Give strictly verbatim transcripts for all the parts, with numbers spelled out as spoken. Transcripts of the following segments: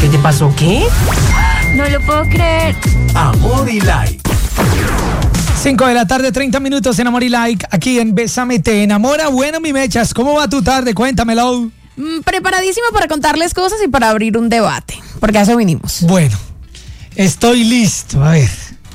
¿Qué te pasó? ¿Qué? No lo puedo creer. Amor y Like. cinco de la tarde, treinta minutos en Amor y Like, aquí en Bésame Te Enamora. Bueno, mi Mechas, ¿cómo va tu tarde? Cuéntamelo. Mm, preparadísima para contarles cosas y para abrir un debate, porque a eso vinimos. Bueno, estoy listo, a ver.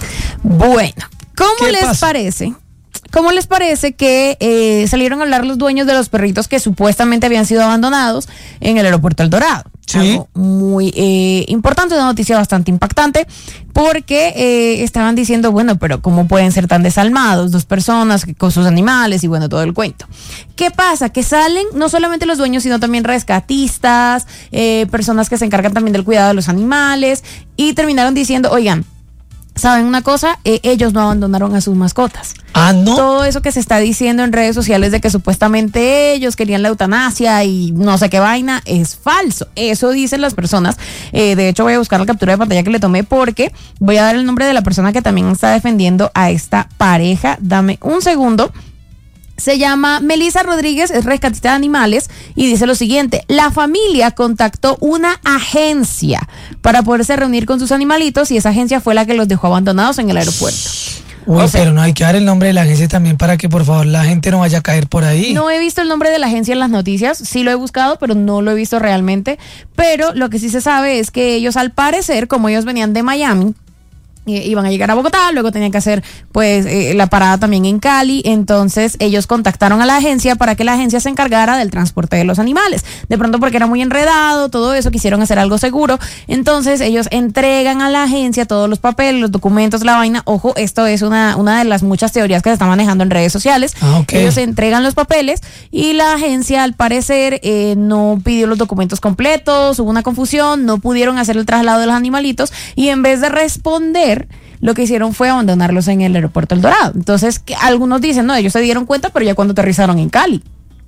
Bueno, ¿cómo les pasó? parece? ¿Cómo les parece que eh, salieron a hablar los dueños de los perritos que supuestamente habían sido abandonados en el aeropuerto El Dorado? Sí. Algo muy eh, importante, una noticia bastante impactante, porque eh, estaban diciendo, bueno, pero ¿cómo pueden ser tan desalmados dos personas con sus animales? Y bueno, todo el cuento. ¿Qué pasa? Que salen no solamente los dueños, sino también rescatistas, eh, personas que se encargan también del cuidado de los animales, y terminaron diciendo, oigan, ¿saben una cosa? Eh, ellos no abandonaron a sus mascotas. Ah, ¿no? Todo eso que se está diciendo en redes sociales de que supuestamente ellos querían la eutanasia y no sé qué vaina, es falso. Eso dicen las personas. Eh, de hecho, voy a buscar la captura de pantalla que le tomé porque voy a dar el nombre de la persona que también está defendiendo a esta pareja. Dame un segundo. Se llama Melissa Rodríguez, es rescatista de animales y dice lo siguiente: la familia contactó una agencia para poderse reunir con sus animalitos y esa agencia fue la que los dejó abandonados en el aeropuerto. Uy, O sea, pero no hay que dar el nombre de la agencia también para que por favor la gente no vaya a caer por ahí. No he visto el nombre de la agencia en las noticias, sí lo he buscado, pero no lo he visto realmente. Pero lo que sí se sabe es que ellos, al parecer, como ellos venían de Miami, iban a llegar a Bogotá, luego tenían que hacer pues eh, la parada también en Cali, entonces ellos contactaron a la agencia para que la agencia se encargara del transporte de los animales, de pronto porque era muy enredado, todo eso, quisieron hacer algo seguro, entonces ellos entregan a la agencia todos los papeles, los documentos, la vaina. Ojo, esto es una, una de las muchas teorías que se están manejando en redes sociales. Ah, okay. Ellos entregan los papeles y la agencia al parecer eh, no pidió los documentos completos, hubo una confusión, no pudieron hacer el traslado de los animalitos y en vez de responder, lo que hicieron fue abandonarlos en el aeropuerto El Dorado. Entonces, que algunos dicen, no, ellos se dieron cuenta, pero ya cuando aterrizaron en Cali.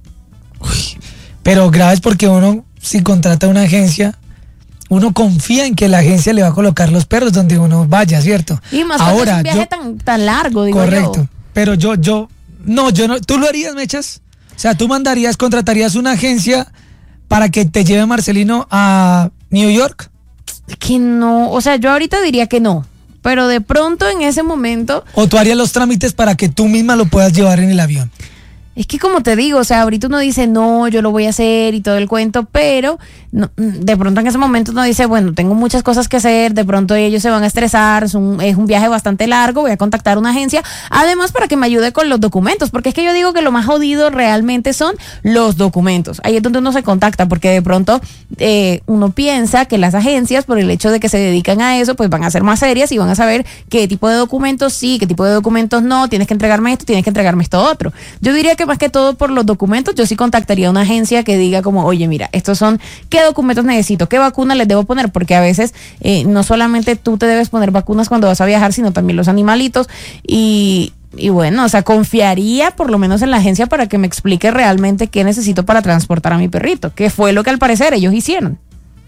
Uy, pero grave es porque uno, si contrata una agencia, uno confía en que la agencia le va a colocar los perros donde uno vaya, ¿cierto? Y más ahora cuando es un viaje yo, tan, tan largo, digo correcto, yo. pero yo, yo, no, yo no, ¿tú lo harías, Mechas? O sea, tú mandarías, contratarías una agencia para que te lleve Marcelino a New York. Que no, o sea, yo ahorita diría que no. Pero de pronto en ese momento... ¿O tú harías los trámites para que tú misma lo puedas llevar en el avión? Es que como te digo, o sea, ahorita uno dice, no, yo lo voy a hacer y todo el cuento, pero no, de pronto en ese momento uno dice, bueno, tengo muchas cosas que hacer, de pronto ellos se van a estresar, es un, es un viaje bastante largo, voy a contactar una agencia, además para que me ayude con los documentos, porque es que yo digo que lo más jodido realmente son los documentos. Ahí es donde uno se contacta, porque de pronto eh, uno piensa que las agencias, por el hecho de que se dedican a eso, pues van a ser más serias y van a saber qué tipo de documentos sí, qué tipo de documentos no, tienes que entregarme esto, tienes que entregarme esto otro. Yo diría que más que todo por los documentos, yo sí contactaría a una agencia que diga como, oye, mira, estos son, ¿qué documentos necesito? ¿Qué vacuna les debo poner? Porque a veces eh, no solamente tú te debes poner vacunas cuando vas a viajar, sino también los animalitos y... Y bueno, o sea, confiaría por lo menos en la agencia para que me explique realmente qué necesito para transportar a mi perrito, que fue lo que al parecer ellos hicieron.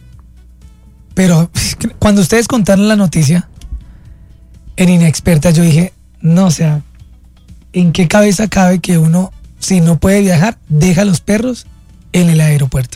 Pero cuando ustedes contaron la noticia, en Inexperta yo dije, no, o sea, ¿en qué cabeza cabe que uno, si no puede viajar, deja a los perros en el aeropuerto?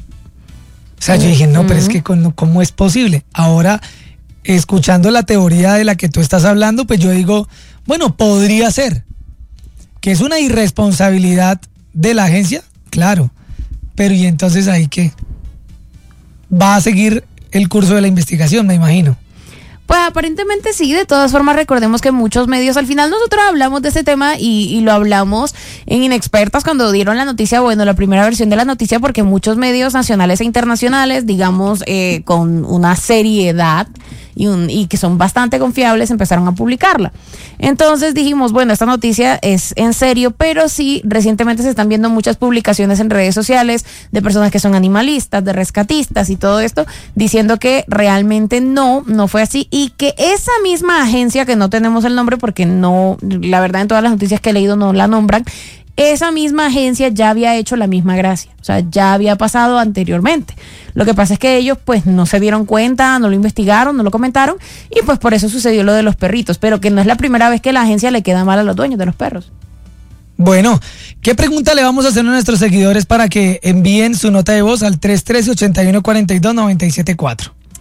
O sea, yo dije, no, pero es que ¿cómo es posible? Ahora, escuchando la teoría de la que tú estás hablando, pues yo digo, bueno, podría ser que es una irresponsabilidad de la agencia, claro, pero ¿y entonces ahí qué? Va a seguir el curso de la investigación, me imagino. Pues aparentemente sí, de todas formas recordemos que muchos medios, al final nosotros hablamos de este tema y, y lo hablamos en Inexpertas cuando dieron la noticia, bueno, la primera versión de la noticia, porque muchos medios nacionales e internacionales, digamos, eh, con una seriedad y, un, y que son bastante confiables, empezaron a publicarla. Entonces dijimos, bueno, esta noticia es en serio, pero sí, recientemente se están viendo muchas publicaciones en redes sociales de personas que son animalistas, de rescatistas y todo esto, diciendo que realmente no, no fue así. Y que esa misma agencia, que no tenemos el nombre porque no, la verdad en todas las noticias que he leído no la nombran, esa misma agencia ya había hecho la misma gracia, o sea, ya había pasado anteriormente. Lo que pasa es que ellos pues no se dieron cuenta, no lo investigaron, no lo comentaron y pues por eso sucedió lo de los perritos, pero que no es la primera vez que la agencia le queda mal a los dueños de los perros. Bueno, ¿qué pregunta le vamos a hacer a nuestros seguidores para que envíen su nota de voz al tres uno tres, ocho uno cuatro dos, nueve siete cuatro?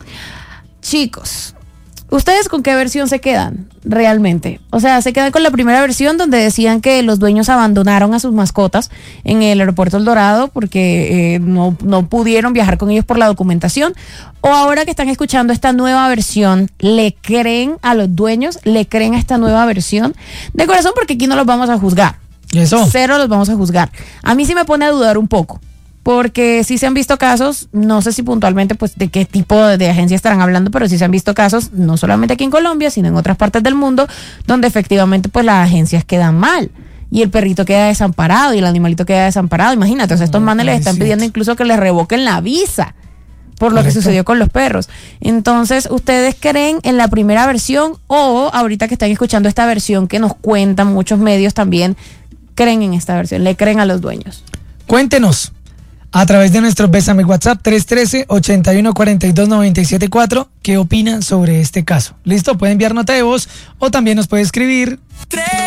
chicos, ¿ustedes con qué versión se quedan realmente? O sea, ¿se quedan con la primera versión donde decían que los dueños abandonaron a sus mascotas en el aeropuerto El Dorado porque eh, no, no pudieron viajar con ellos por la documentación? ¿O ahora que están escuchando esta nueva versión, le creen a los dueños? ¿Le creen a esta nueva versión? De corazón, porque aquí no los vamos a juzgar. Eso. Cero los vamos a juzgar. A mí sí me pone a dudar un poco. Porque sí se han visto casos, no sé si puntualmente pues de qué tipo de, de agencia estarán hablando, pero sí se han visto casos, no solamente aquí en Colombia, sino en otras partes del mundo, donde efectivamente pues las agencias quedan mal. Y el perrito queda desamparado y el animalito queda desamparado. Imagínate, o sea, estos manes les están pidiendo incluso que les revoquen la visa por lo Correcto. Que sucedió con los perros. Entonces, ¿ustedes creen en la primera versión o ahorita que están escuchando esta versión que nos cuentan muchos medios también, creen en esta versión? ¿Le creen a los dueños? Cuéntenos. A través de nuestro Bésame WhatsApp tres uno tres, ocho uno cuatro dos, nueve siete cuatro, ¿qué opinan sobre este caso? ¿Listo? Puede enviar nota de voz o también nos puede escribir.